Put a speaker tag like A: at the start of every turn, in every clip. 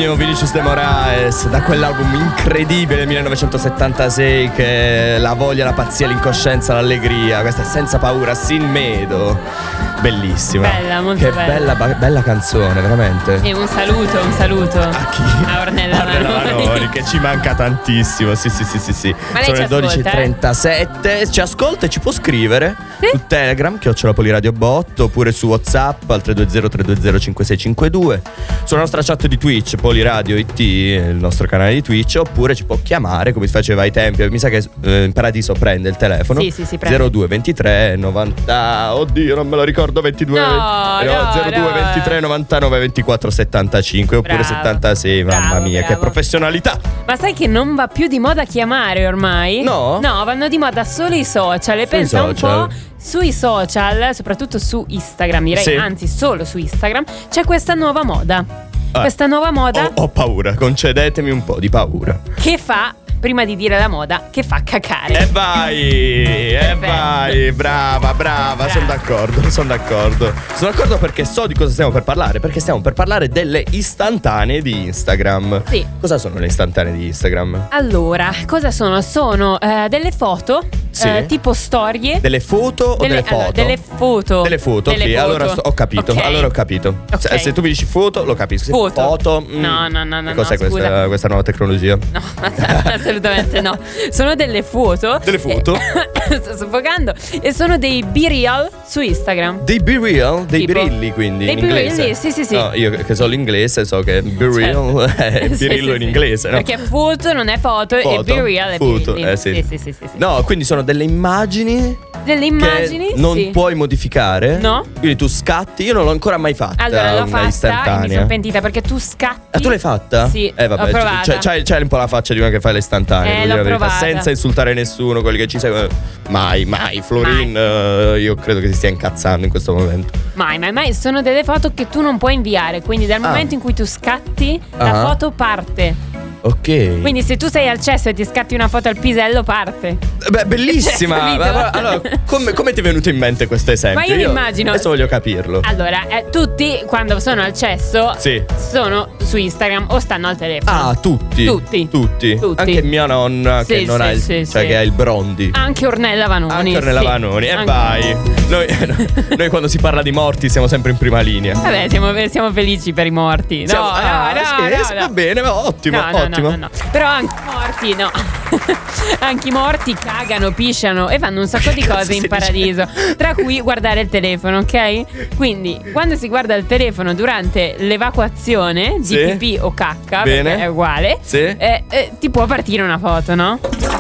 A: Sogno, Vinicius de Moraes, da quell'album incredibile del 1976 che la voglia, la pazzia, l'incoscienza, l'allegria, questa è Senza paura, Sin Medo. Bellissima.
B: Bella, molto
A: che
B: bella.
A: bella canzone, veramente.
B: E un saluto
A: A chi?
B: a Ornella Vanoni,
A: che ci manca tantissimo. Sì.
B: Ma lei
A: Sono
B: ci
A: le 12:37. Ci ascolta e ci può scrivere su Telegram @PoliRadioBot, oppure su WhatsApp al 320-320-5652, sulla nostra chat di Twitch Poliradio IT, il nostro canale di Twitch, oppure ci può chiamare come si faceva ai tempi. Mi sa che in Paradiso prende il telefono.
B: Sì, prende.
A: 02 23 90. Oddio, non me lo ricordo. 22 02 23 99 24 75 oppure
B: Bravo.
A: 76. Mamma mia, che professionalità!
B: Ma sai che non va più di moda chiamare ormai?
A: No?
B: No, vanno di moda solo i social. E pensa un po', sui social, soprattutto su Instagram, direi,
A: sì.
B: Anzi solo su Instagram, c'è questa nuova moda. Questa nuova moda
A: Ho paura, concedetemi un po' di paura.
B: che fa, prima di dire la moda, che fa cacare.
A: E vai, brava, sono d'accordo. Sono d'accordo perché so di cosa stiamo per parlare, perché stiamo per parlare delle istantanee di Instagram.
B: Sì.
A: Cosa sono le istantanee di Instagram?
B: Allora, cosa sono? Sono delle foto,
A: Sì.
B: tipo storie.
A: Delle foto o delle foto?
B: Allora, delle foto.
A: Delle foto, ok, allora ho capito.
B: Ok.
A: Allora ho capito.
B: Ok.
A: Se tu mi dici foto, lo capisco. Se
B: Foto.
A: foto.
B: No,
A: Cos'è
B: scusa.
A: questa nuova tecnologia?
B: No, assolutamente no. Sono delle foto.
A: Delle foto?
B: Sto soffocando. E sono dei B-Real su Instagram.
A: Dei Be Real? Dei
B: Tipo.
A: birilli, quindi
B: Dei
A: in inglese?
B: birilli, sì.
A: No, io che so l'inglese so che Be Real è
B: Sì,
A: birillo in
B: sì.
A: inglese, no?
B: Perché foto non è foto e
A: Foto,
B: B-Real è
A: foto,
B: birilli.
A: sì.
B: Sì.
A: No, quindi sono delle immagini
B: Delle immagini,
A: che non
B: sì.
A: puoi modificare.
B: No.
A: Quindi tu scatti. Io non l'ho ancora mai fatta.
B: Allora l'ho
A: una
B: fatta e mi
A: istantanea.
B: sono pentita perché tu scatti.
A: Ah, tu l'hai fatta?
B: Sì,
A: Vabbè,
B: ho provata.
A: c'hai un po' la faccia di una che fa le istantanee, devo
B: l'ho
A: dire la verità,
B: provata.
A: senza insultare nessuno, quelli che ci seguono. Mai, Florin, io credo che si stia incazzando in questo momento.
B: Mai. Sono delle foto che tu non puoi inviare. Quindi dal momento in cui tu scatti, la foto parte.
A: Ok.
B: Quindi se tu sei al cesso e ti scatti una foto al pisello, parte.
A: Beh, bellissima.
B: Capito?
A: Allora, come ti è venuto in mente questo esempio?
B: Ma io mi immagino.
A: Adesso voglio capirlo.
B: Allora, tutti quando sono al cesso
A: Sì.
B: sono su Instagram o stanno al telefono.
A: Ah, tutti.
B: Tutti.
A: Anche mia nonna
B: Sì,
A: che non ha il,
B: sì,
A: cioè
B: sì.
A: che ha il Brondi.
B: Anche Ornella Vanoni.
A: Anche Ornella
B: sì.
A: Vanoni. E
B: Anche-
A: vai. Noi quando si parla di morti siamo sempre in prima linea.
B: Vabbè, siamo felici per i morti. No,
A: Sì, va bene, ma ottimo.
B: No. Però anche i morti, no. Anche i morti cagano, pisciano e fanno un sacco di cose in paradiso. Tra cui guardare il telefono, ok? Quindi, quando si guarda il telefono durante l'evacuazione di
A: Sì.
B: pipì o cacca,
A: Bene.
B: perché è uguale,
A: Sì.
B: ti può partire una foto, no?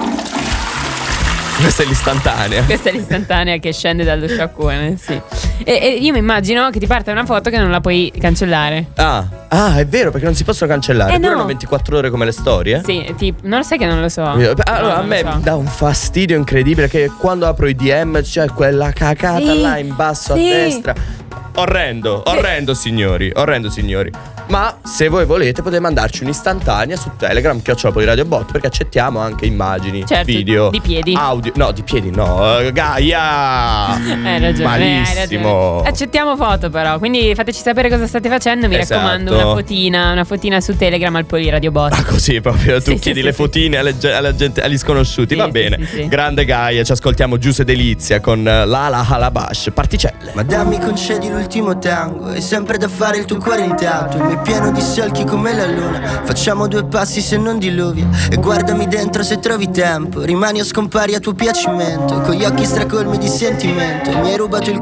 A: Questa è l'istantanea.
B: Questa è l'istantanea che scende dallo sciacquone, sì. E io mi immagino che ti parte una foto che non la puoi cancellare.
A: Ah, è vero, perché non si possono cancellare.
B: No.
A: Durano 24 ore come le storie.
B: Sì, tipo, non lo sai che non lo so.
A: Allora, a
B: Non
A: me
B: lo so.
A: dà un fastidio incredibile che quando apro i DM c'è quella cacata
B: Sì,
A: là in basso
B: sì.
A: a destra. Orrendo, signori. Ma se voi volete potete mandarci un'istantanea su Telegram @PoliRadioBot, perché accettiamo anche immagini,
B: Certo,
A: video,
B: di piedi.
A: audio. No, di piedi no. Gaia.
B: Hai ragione.
A: Malissimo.
B: Accettiamo foto però. Quindi fateci sapere cosa state facendo. Mi
A: Esatto.
B: raccomando, una fotina su Telegram al PoliRadioBot.
A: Ah, così proprio tu
B: Sì,
A: chiedi
B: sì,
A: le
B: sì,
A: fotine alla gente, agli sconosciuti.
B: Sì,
A: Va
B: sì,
A: bene.
B: sì.
A: Grande Gaia, ci ascoltiamo Giuse Delizia con Lala Halabash. Particelle.
C: Ma dammi concedi l'ultimo tango, è sempre da fare il tuo cuore intanto. Il mio è pieno di solchi come la luna. Facciamo 2 passi se non diluvia e guardami dentro se trovi tempo. Rimani o scompari a tuo piacimento, con gli occhi stracolmi di sentimento. Mi hai rubato il